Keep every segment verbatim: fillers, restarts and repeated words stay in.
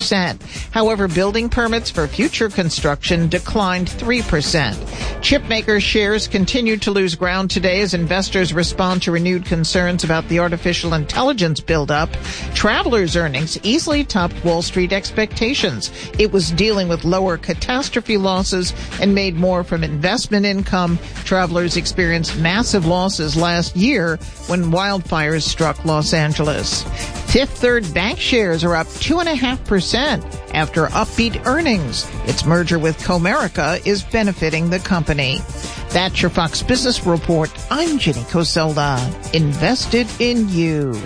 percent. However, building permits for future construction declined three percent. Chipmaker shares continued to lose ground today as investors respond to renewed concerns about the artificial intelligence buildup. Travelers' earnings easily topped Wall Street expectations. It was dealing with lower catastrophe losses and made more from investment income. Travelers experienced massive losses last year when wildfires struck Los Angeles. Fifth Third Bank shares are up two point five percent after upbeat earnings. Its merger with Comerica is benefiting the company. That's your Fox Business Report. I'm Jenny Coselda. Invested in you.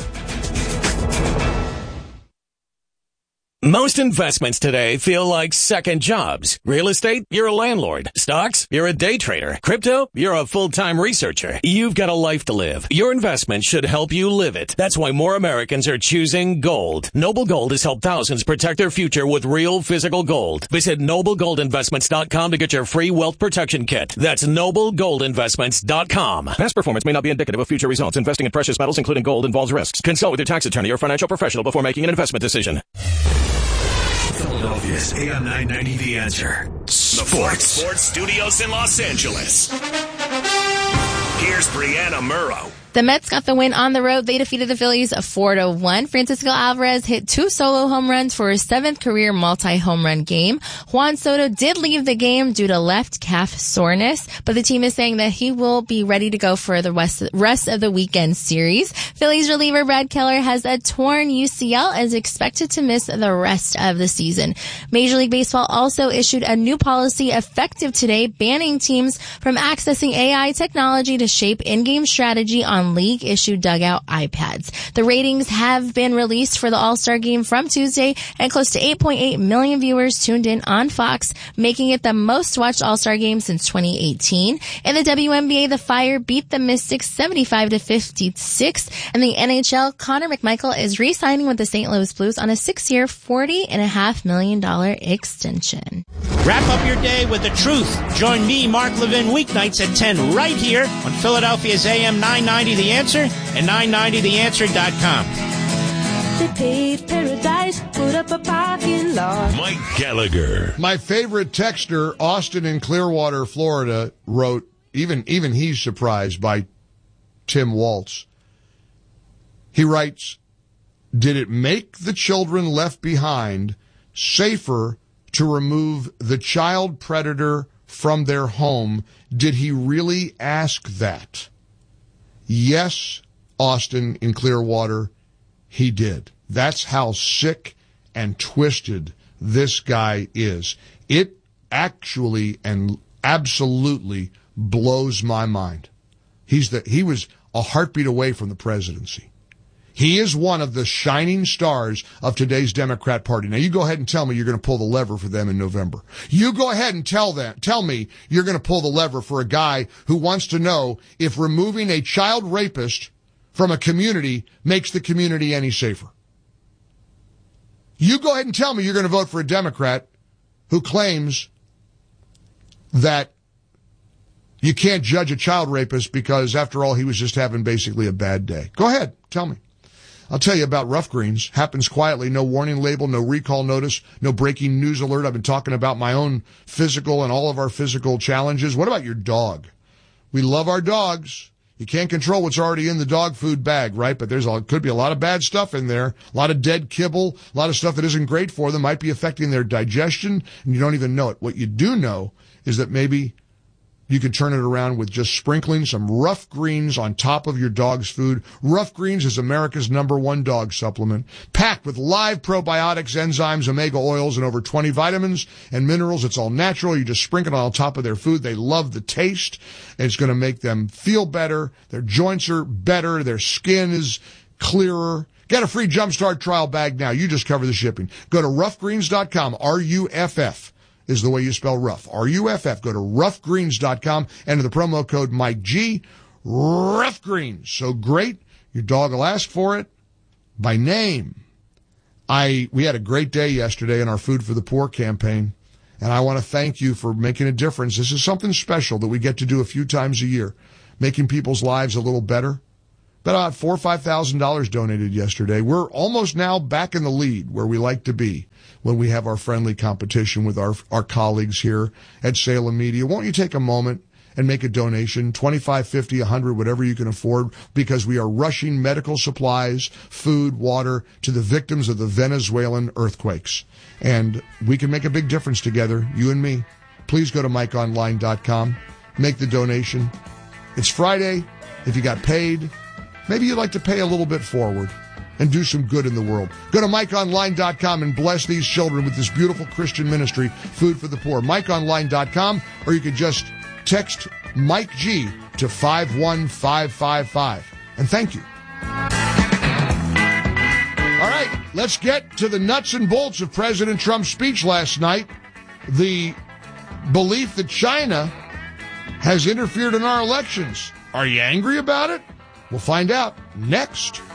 Most investments today feel like second jobs. Real estate, you're a landlord. Stocks, you're a day trader. Crypto, you're a full-time researcher. You've got a life to live. Your investment should help you live it. That's why more Americans are choosing gold. Noble Gold has helped thousands protect their future with real physical gold. Visit noble gold investments dot com to get your free wealth protection kit. That's noble gold investments dot com. Past performance may not be indicative of future results. Investing in precious metals, including gold, involves risks. Consult with your tax attorney or financial professional before making an investment decision. Philadelphia's A M nine ninety The Answer. Sports. Sports Studios in Los Angeles. Here's Brianna Murrow. The Mets got the win on the road. They defeated the Phillies four to one. Francisco Alvarez hit two solo home runs for his seventh career multi-home run game. Juan Soto did leave the game due to left calf soreness, but the team is saying that he will be ready to go for the rest of the weekend series. Phillies reliever Brad Keller has a torn U C L and is expected to miss the rest of the season. Major League Baseball also issued a new policy effective today, banning teams from accessing A I technology to shape in-game strategy on league-issued dugout iPads. The ratings have been released for the All-Star Game from Tuesday, and close to eight point eight million viewers tuned in on Fox, making it the most-watched All-Star Game since twenty eighteen. In the W N B A, the Fire beat the Mystics seventy-five to fifty-six, and the N H L, Connor McMichael is re-signing with the Saint Louis Blues on a six-year, forty point five million dollars extension. Wrap up your day with the truth. Join me, Mark Levin, weeknights at ten right here on Philadelphia's A M nine ninety The Answer and nine ninety the answer dot com. They paved paradise, put up a parking lot. Mike Gallagher. My favorite texter, Austin in Clearwater, Florida, wrote, even, even he's surprised by Tim Waltz. He writes, did it make the children left behind safer to remove the child predator from their home? Did he really ask that? Yes, Austin in Clearwater, he did. That's how sick and twisted this guy is. It actually and absolutely blows my mind. He's the, he was a heartbeat away from the presidency. He is one of the shining stars of today's Democrat Party. Now, you go ahead and tell me you're going to pull the lever for them in November. You go ahead and tell them, tell me you're going to pull the lever for a guy who wants to know if removing a child rapist from a community makes the community any safer. You go ahead and tell me you're going to vote for a Democrat who claims that you can't judge a child rapist because, after all, he was just having basically a bad day. Go ahead, tell me. I'll tell you about Rough Greens. Happens quietly. No warning label, no recall notice, no breaking news alert. I've been talking about my own physical and all of our physical challenges. What about your dog? We love our dogs. You can't control what's already in the dog food bag, right? But there's a, could be a lot of bad stuff in there. A lot of dead kibble, a lot of stuff that isn't great for them, might be affecting their digestion, and you don't even know it. What you do know is that maybe you can turn it around with just sprinkling some Rough Greens on top of your dog's food. Rough Greens is America's number one dog supplement, packed with live probiotics, enzymes, omega oils, and over twenty vitamins and minerals. It's all natural. You just sprinkle it on top of their food. They love the taste, and it's going to make them feel better. Their joints are better. Their skin is clearer. Get a free Jumpstart trial bag now. You just cover the shipping. Go to rough greens dot com, R U F F. is the way you spell rough. R U F F. Go to rough greens dot com. Enter the promo code Mike G. Rough Greens. So great, your dog will ask for it by name. I we had a great day yesterday in our Food for the Poor campaign, and I want to thank you for making a difference. This is something special that we get to do a few times a year, making people's lives a little better. About four or five thousand dollars donated yesterday. We're almost now back in the lead where we like to be when we have our friendly competition with our our colleagues here at Salem Media. Won't you take a moment and make a donation, twenty-five, fifty, a hundred, whatever you can afford, because we are rushing medical supplies, food, water to the victims of the Venezuelan earthquakes. And we can make a big difference together, you and me. Please go to Mike Online dot com, make the donation. It's Friday. If you got paid, maybe you'd like to pay a little bit forward and do some good in the world. Go to Mike Online dot com and bless these children with this beautiful Christian ministry, Food for the Poor. Mike Online dot com, or you could just text Mike G to five one five five five. And thank you. All right, let's get to the nuts and bolts of President Trump's speech last night. The belief that China has interfered in our elections. Are you angry about it? We'll find out next.